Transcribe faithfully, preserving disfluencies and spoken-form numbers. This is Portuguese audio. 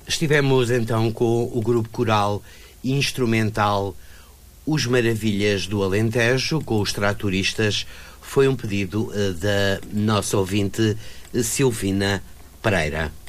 Estivemos então com o grupo coral instrumental Os Maravilhas do Alentejo, com os tratoristas. Foi um pedido uh, da nossa ouvinte Silvina Pereira.